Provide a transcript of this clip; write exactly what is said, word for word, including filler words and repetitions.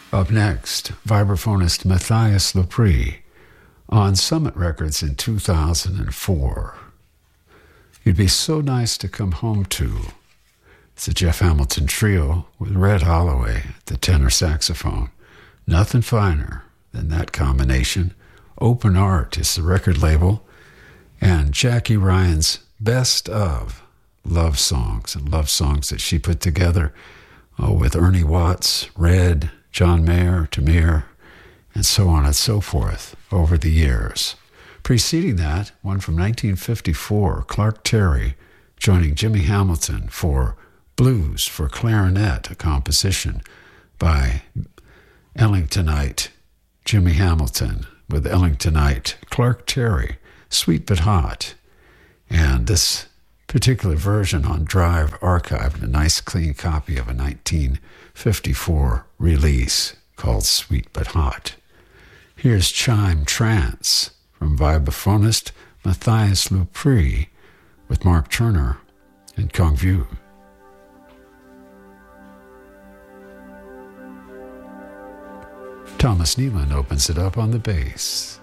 Up next, vibraphonist Matthias Lepre on Summit Records in two thousand four. You'd Be So Nice to Come Home To. It's a Jeff Hamilton trio with Red Holloway at the tenor saxophone. Nothing finer than that combination. Open Art is the record label, and Jackie Ryan's best of love songs, and love songs that she put together oh, with Ernie Watts, Red, John Mayer, Tamir, and so on and so forth over the years. Preceding that, one from nineteen fifty-four, Clark Terry joining Jimmy Hamilton for Blues for Clarinet, a composition by Ellingtonite Jimmy Hamilton with Ellingtonite Clark Terry, Sweet But Hot. And this particular version on Drive archived, a nice clean copy of a nineteen fifty-four release called Sweet But Hot. Here's Chime Trance from vibraphonist Matthias Lepre with Mark Turner and Kong Vu. Thomas Neelan opens it up on the bass.